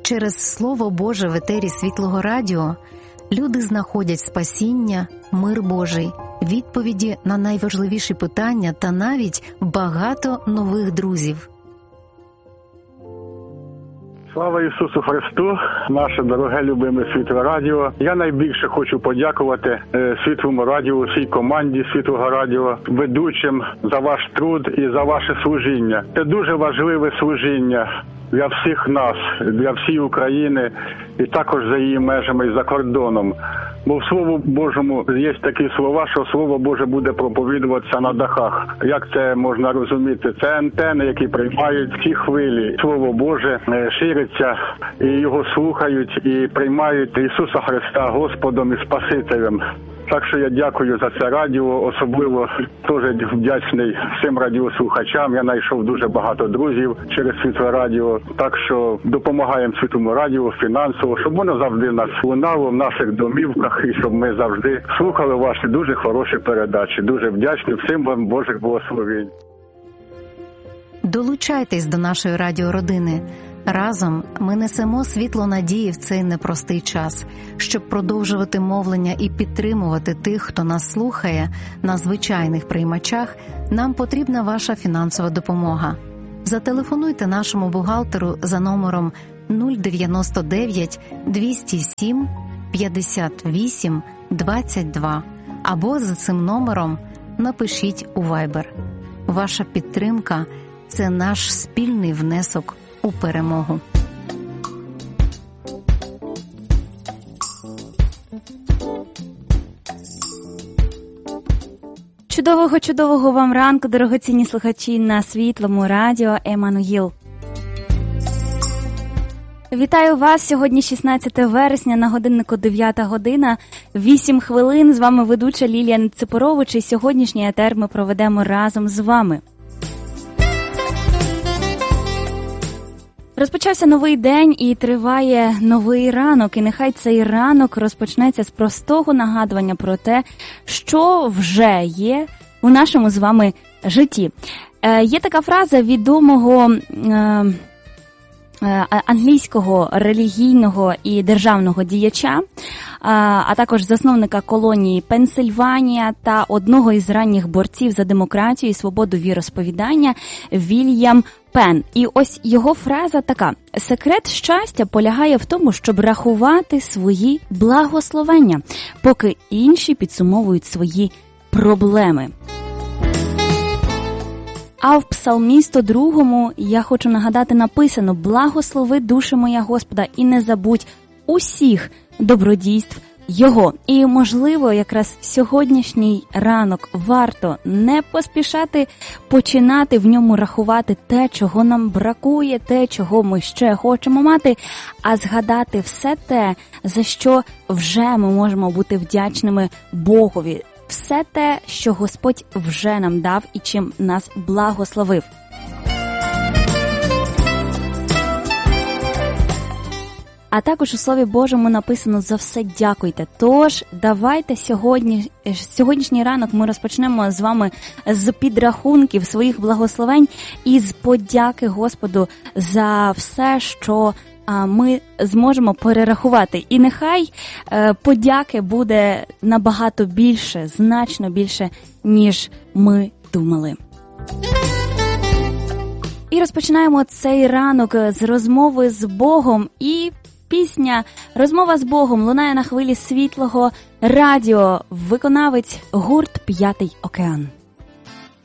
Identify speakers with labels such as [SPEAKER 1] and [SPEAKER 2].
[SPEAKER 1] через Слово Боже в етері Світлого Радіо люди знаходять спасіння, мир Божий, відповіді на найважливіші питання та навіть багато нових друзів.
[SPEAKER 2] Слава Ісусу Христу, наше дороге, любиме Світле Радіо. Я найбільше хочу подякувати Світлому Радіо, всій команді Світлого Радіо, ведучим за ваш труд і за ваше служіння. Це дуже важливе служіння для всіх нас, для всієї України і також за її межами і за кордоном. Бо в Слову Божому є такі слова, що Слово Боже буде проповідуватися на дахах. Як це можна розуміти? Це антени, які приймають ці хвилі. Слово Боже шириться, і його слухають, і приймають Ісуса Христа Господом і Спасителем. Так що я дякую за це радіо, особливо теж вдячний всім радіослухачам. Я знайшов дуже багато друзів через Світле Радіо. Так що допомагаємо Світлому Радіо фінансово, щоб воно завжди нас лунало в наших домівках і щоб ми завжди слухали ваші дуже хороші передачі. Дуже вдячний всім вам Божих благословень.
[SPEAKER 1] Долучайтесь до нашої радіородини. Разом ми несемо світло надії в цей непростий час. Щоб продовжувати мовлення і підтримувати тих, хто нас слухає на звичайних приймачах, нам потрібна ваша фінансова допомога. Зателефонуйте нашому бухгалтеру за номером 099 207 58 22 або за цим номером напишіть у Viber. Ваша підтримка – це наш спільний внесок у перемогу.
[SPEAKER 3] Чудового вам ранку, дорогоцінні слухачі на Світлому Радіо Еммануїл. Вітаю вас, сьогодні 16 вересня, на годиннику 9 година, 8 хвилин. З вами ведуча Лілія Неципорович, і сьогоднішній етер ми проведемо разом з вами. Розпочався новий день і триває новий ранок, і нехай цей ранок розпочнеться з простого нагадування про те, що вже є у нашому з вами житті. Є така фраза відомого англійського релігійного і державного діяча, а також засновника колонії Пенсильванія та одного із ранніх борців за демократію і свободу віросповідання Вільям Пен. І ось його фраза така: «Секрет щастя полягає в тому, щоб рахувати свої благословення, поки інші підсумовують свої проблеми». А в Псалмі 102 я хочу нагадати, написано: «Благослови, душа моя Господа, і не забудь усіх добродійств Його». І, можливо, якраз сьогоднішній ранок варто не поспішати починати в ньому рахувати те, чого нам бракує, те, чого ми ще хочемо мати, а згадати все те, за що вже ми можемо бути вдячними Богові. Все те, що Господь вже нам дав і чим нас благословив. А також у Слові Божому написано: «За все дякуйте». Тож, давайте сьогоднішній ранок ми розпочнемо з вами з підрахунків своїх благословень і з подяки Господу за все, що ми зможемо перерахувати. І нехай подяки буде набагато більше, значно більше, ніж ми думали. І розпочинаємо цей ранок з розмови з Богом. І пісня «Розмова з Богом» лунає на хвилі Світлого Радіо. Виконавець гурт «П'ятий океан».